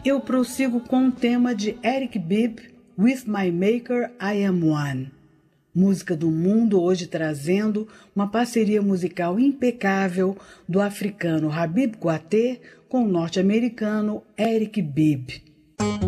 Eu prossigo com o tema de Eric Bibb, With My Maker I Am One. Música do mundo, hoje trazendo uma parceria musical impecável do africano Habib Guaté com o norte-americano Eric Bibb.